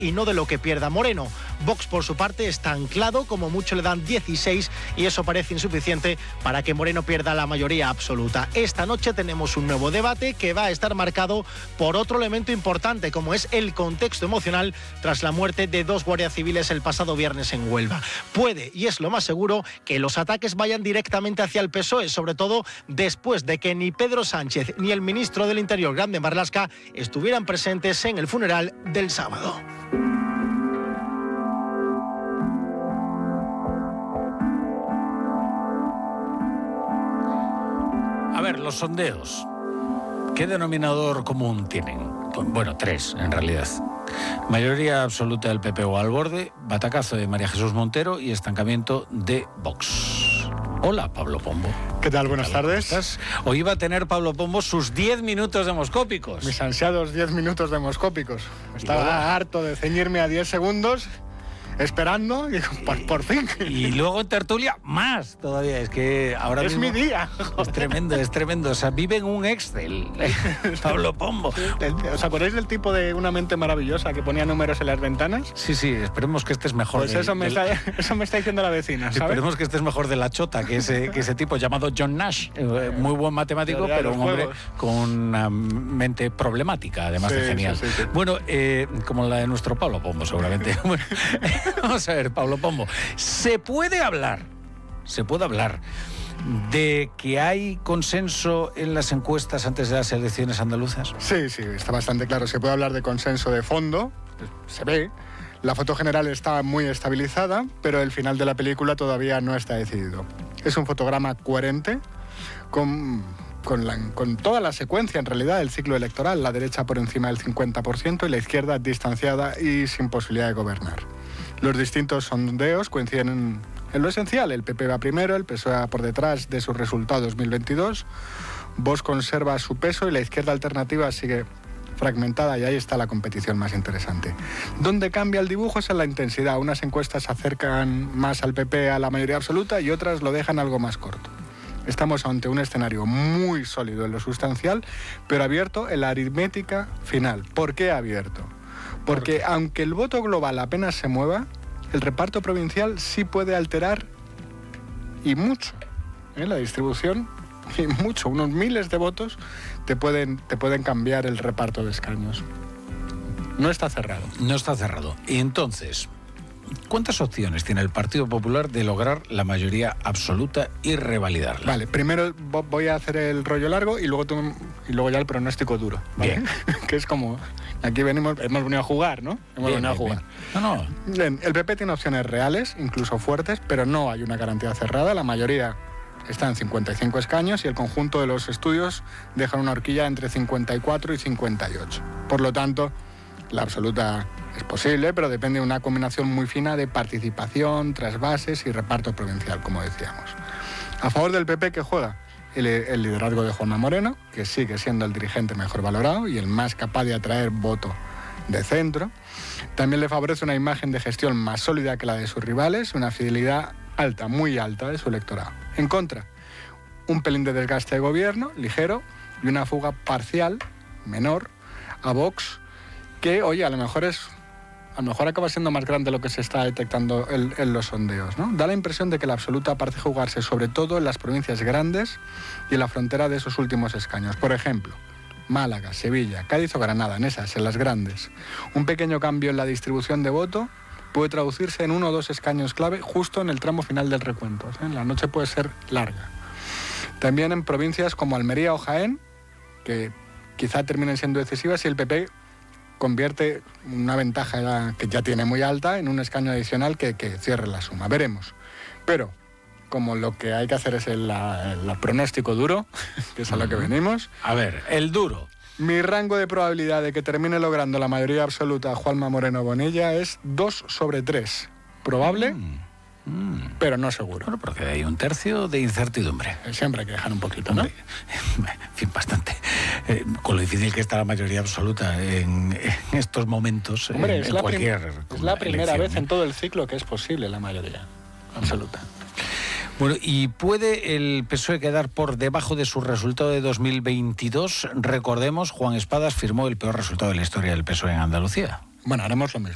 y no de lo que pierda Moreno. Vox, por su parte, está anclado, como mucho le dan 16, y eso parece insuficiente para que Moreno pierda la mayoría absoluta. Esta noche tenemos un nuevo debate que va a estar marcado por otro elemento importante, como es el contexto emocional tras la muerte de 2 guardias civiles el pasado viernes en Huelva. Puede, y es lo más seguro, que los ataques vayan directamente hacia el PSOE, sobre todo después de que ni Pedro Sánchez ni el ministro del Interior, Grande Marlaska, estuvieran presentes en el funeral del sábado. A ver, los sondeos, ¿qué denominador común tienen? Bueno, 3 en realidad. Mayoría absoluta del PP o al borde, batacazo de María Jesús Montero y estancamiento de Vox. Hola, Pablo Pombo. ¿Qué tal? Buenas tardes. Hoy iba a tener Pablo Pombo sus 10 minutos demoscópicos. Mis ansiados 10 minutos demoscópicos. Estaba harto de ceñirme a 10 segundos, esperando, y por fin. Y luego en tertulia, más todavía. Es que ahora es mismo mi día. Es tremendo. O sea, vive en un Excel. Pablo Pombo. ¿Os acordáis del tipo de Una mente maravillosa que ponía números en las ventanas? Sí, esperemos que estés mejor. Pues eso me está diciendo la vecina, ¿sabes? Esperemos que estés mejor de la chota que ese tipo llamado John Nash. Muy buen matemático, pero un hombre con una mente problemática, además de genial. Sí. Bueno, como la de nuestro Pablo Pombo, seguramente. Bueno, vamos a ver, Pablo Pombo. Se puede hablar de que hay consenso en las encuestas antes de las elecciones andaluzas. Sí, está bastante claro. Se puede hablar de consenso de fondo, se ve. La foto general está muy estabilizada, pero el final de la película todavía no está decidido. Es un fotograma coherente con toda la secuencia, en realidad, del ciclo electoral. La derecha por encima del 50% y la izquierda distanciada y sin posibilidad de gobernar. Los distintos sondeos coinciden en lo esencial. El PP va primero, el PSOE va por detrás de sus resultados 2022, Vox conserva su peso y la izquierda alternativa sigue fragmentada, y ahí está la competición más interesante. Donde cambia el dibujo es en la intensidad. Unas encuestas acercan más al PP a la mayoría absoluta y otras lo dejan algo más corto. Estamos ante un escenario muy sólido en lo sustancial, pero abierto en la aritmética final. ¿Por qué abierto? Porque aunque el voto global apenas se mueva, el reparto provincial sí puede alterar, y mucho, la distribución, y mucho, unos miles de votos te pueden cambiar el reparto de escaños. No está cerrado. No está cerrado. Y entonces, ¿cuántas opciones tiene el Partido Popular de lograr la mayoría absoluta y revalidarla? Vale, primero voy a hacer el rollo largo y luego ya el pronóstico duro, ¿vale? Bien. Que es como, aquí hemos venido a jugar, ¿no? Bien. No. Bien, el PP tiene opciones reales, incluso fuertes, pero no hay una garantía cerrada. La mayoría está en 55 escaños y el conjunto de los estudios dejan una horquilla entre 54 y 58. Por lo tanto, la absoluta es posible, pero depende de una combinación muy fina de participación, trasvases y reparto provincial, como decíamos. A favor del PP, ¿qué juega? El liderazgo de Juanma Moreno, que sigue siendo el dirigente mejor valorado y el más capaz de atraer voto de centro. También le favorece una imagen de gestión más sólida que la de sus rivales, una fidelidad alta, muy alta de su electorado. En contra, un pelín de desgaste de gobierno, ligero, y una fuga parcial, menor, a Vox, que, oye, a lo mejor acaba siendo más grande de lo que se está detectando en los sondeos, ¿no? Da la impresión de que la absoluta parece jugarse sobre todo en las provincias grandes y en la frontera de esos últimos escaños. Por ejemplo, Málaga, Sevilla, Cádiz o Granada, en las grandes. Un pequeño cambio en la distribución de voto puede traducirse en 1 o 2 escaños clave justo en el tramo final del recuento. La noche puede ser larga. También en provincias como Almería o Jaén, que quizá terminen siendo decisivas, y el PP convierte una ventaja que ya tiene muy alta en un escaño adicional que cierre la suma. Veremos. Pero, como lo que hay que hacer es el pronóstico duro, que es a lo que venimos. A ver, el duro. Mi rango de probabilidad de que termine logrando la mayoría absoluta Juanma Moreno Bonilla es 2 sobre 3. Probable, pero no seguro. Bueno, porque hay un tercio de incertidumbre. Siempre hay que dejar un poquito, ¿no? En fin, bastante. Con lo difícil que está la mayoría absoluta en estos momentos. Hombre, es la primera vez en todo el ciclo que es posible la mayoría absoluta. Bueno, ¿y puede el PSOE quedar por debajo de su resultado de 2022? Recordemos, Juan Espadas firmó el peor resultado de la historia del PSOE en Andalucía. Bueno, haremos lo mismo.